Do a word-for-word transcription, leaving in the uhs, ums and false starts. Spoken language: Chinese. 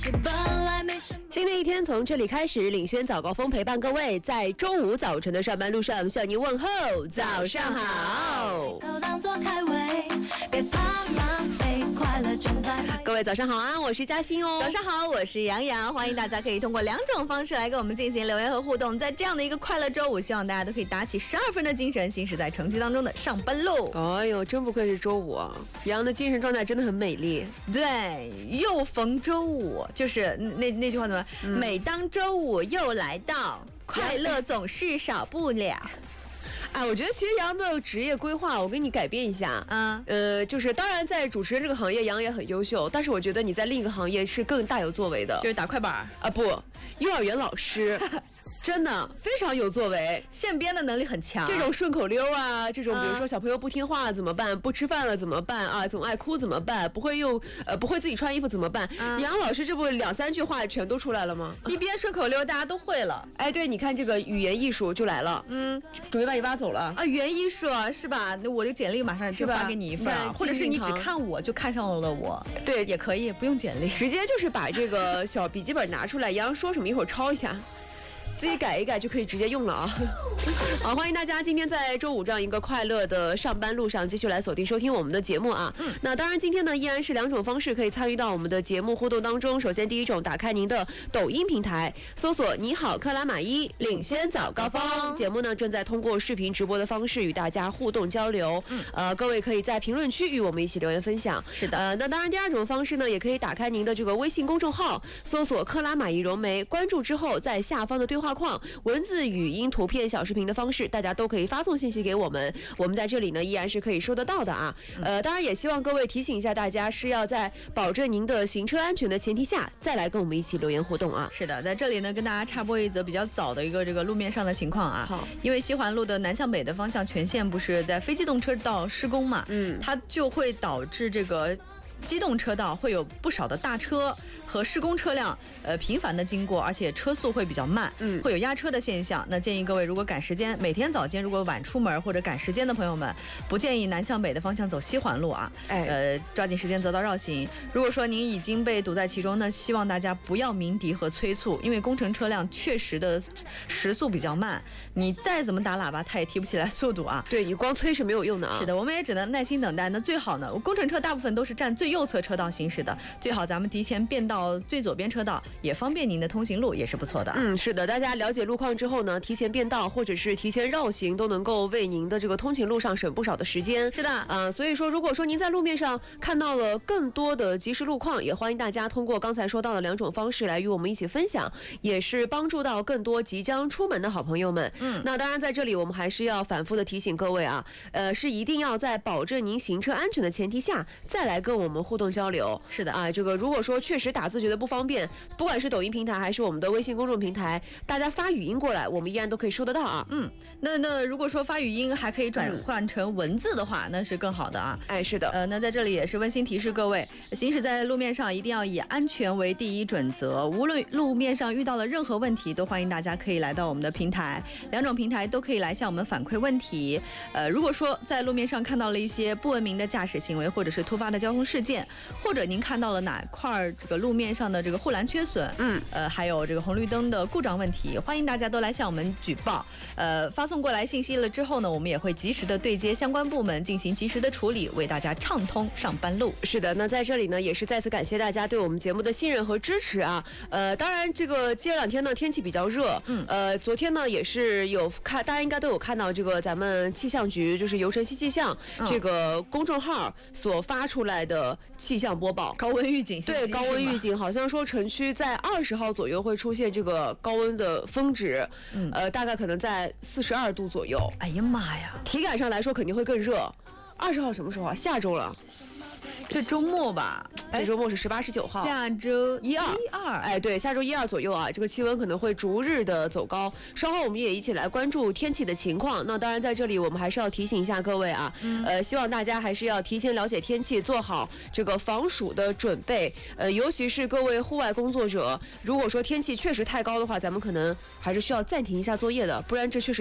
新的一天从这里开始，领先早高峰陪伴各位，在周五早晨的上班路上向您问候，早上好。各位早上好啊，我是嘉欣哦。 早上好，我是杨洋。欢迎大家可以通过两种方式来跟我们进行留言和互动。在这样的一个快乐周五，希望大家都可以打起十二分的精神，行驶在城区当中的上班路。 哎呦，真不愧是周五啊，杨的精神状态真的很美丽。 对，又逢周五，就是那那句话怎么、嗯？每当周五又来到，快乐总是少不了。 哎，我觉得其实杨的职业规划，我给你改变一下。 嗯， 呃，就是当然在主持人这个行业，杨也很优秀，但是我觉得你在另一个行业是更大有作为的， 就是打快板啊，不，幼儿园老师。真的非常有作为， 现编的能力很强。 这种顺口溜啊，这种比如说小朋友不听话怎么办？不吃饭了怎么办啊？总爱哭怎么办？不会用呃不会自己穿衣服怎么办？嗯、杨老师这不两三句话全都出来了吗？ 一编顺口溜大家都会了。 哎，对，你看这个语言艺术就来了， 嗯， 准备把你挖走了啊！语言艺术是吧？那我的简历马上就发给你一份，或者是你只看我就看上了我， 对， 也可以不用简历， 直接就是把这个小笔记本拿出来，杨说什么一会儿抄一下。自己改一改就可以直接用了啊！好，欢迎大家今天在周五这样一个快乐的上班路上继续来锁定收听我们的节目啊。嗯，那当然今天呢依然是两种方式可以参与到我们的节目互动当中。首先第一种，打开您的抖音平台，搜索你好克拉玛依，领先早高峰。节目呢正在通过视频直播的方式与大家互动交流。嗯，呃，各位可以在评论区与我们一起留言分享。 是的， 呃，那当然第二种方式呢，也可以打开您的这个微信公众号，搜索克拉玛依融媒，关注之后在下方的对话框文字、语音、图片、小视频的方式，大家都可以发送信息给我们，我们在这里呢依然是可以收得到的啊。呃，当然也希望各位提醒一下大家，是要在保证您的行车安全的前提下，再来跟我们一起留言互动啊。 是的，在这里呢跟大家插播一则比较早的一个这个路面上的情况啊。 好， 因为西环路的南向北的方向全线不是在非机动车道施工嘛，嗯，它就会导致这个机动车道会有不少的大车和施工车辆呃频繁的经过，而且车速会比较慢，嗯，会有压车的现象。那建议各位如果赶时间，每天早间如果晚出门或者赶时间的朋友们，不建议南向北的方向走西环路啊，哎，呃，抓紧时间择道绕行。如果说您已经被堵在其中呢，希望大家不要鸣笛和催促，因为工程车辆确实的时速比较慢，你再怎么打喇叭，它也提不起来速度啊。 对，你光催是没有用的啊。 是的，我们也只能耐心等待。那最好呢，工程车大部分都是占最右侧车道行驶的，最好咱们提前变道最左边车道，也方便您的通行路，也是不错的。 嗯，是的，大家了解路况之后呢，提前变道或者是提前绕行，都能够为您的这个通勤路上省不少的时间。 是的，啊、 呃，所以说，如果说您在路面上看到了更多的即时路况，也欢迎大家通过刚才说到的两种方式来与我们一起分享，也是帮助到更多即将出门的好朋友们。嗯，那当然在这里我们还是要反复的提醒各位啊，呃，是一定要在保证您行车安全的前提下，再来跟我们互动交流。 是的啊，这个如果说确实打字觉得不方便，不管是抖音平台还是我们的微信公众平台，大家发语音过来，我们依然都可以收得到啊。 嗯，那那如果说发语音还可以转换成文字的话，嗯、那是更好的啊。 哎，是的。 呃，那在这里也是温馨提示各位，行驶在路面上一定要以安全为第一准则。无论路面上遇到了任何问题，都欢迎大家可以来到我们的平台，两种平台都可以来向我们反馈问题。呃，如果说在路面上看到了一些不文明的驾驶行为，或者是突发的交通事件，或者您看到了哪块这个路面上的这个护栏缺损，嗯，呃，还有这个红绿灯的故障问题，欢迎大家都来向我们举报。呃，发送过来信息了之后呢，我们也会及时的对接相关部门进行及时的处理，为大家畅通上班路。 是的，那在这里呢，也是再次感谢大家对我们节目的信任和支持啊。呃，当然这个这两天呢天气比较热，嗯，呃，昨天呢也是有看，大家应该都有看到这个咱们气象局就是游城西气象、嗯、这个公众号所发出来的气象播报， 高温预警信息。 对，高温预警，好像说城区在二十号左右会出现这个高温的峰值，嗯，呃，大概可能在四十二度左右。 哎呀妈呀， 体感上来说肯定会更热。二十号什么时候啊？下周了。 这周末吧， 这周末是十八、十九号， 下周一二一二， 哎，对，下周一二左右啊，这个气温可能会逐日的走高。稍后我们也一起来关注天气的情况。那当然，在这里我们还是要提醒一下各位啊，嗯、呃，希望大家还是要提前了解天气，做好这个防暑的准备。呃，尤其是各位户外工作者，如果说天气确实太高的话，咱们可能还是需要暂停一下作业的，不然这确实。